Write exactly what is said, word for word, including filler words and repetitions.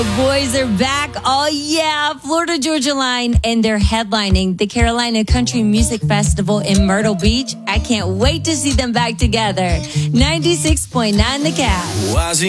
Boys are back. Oh, yeah. Florida Georgia Line, and they're headlining the Carolina Country Music Festival in Myrtle Beach. I can't wait to see them back together. ninety-six point nine The Cat.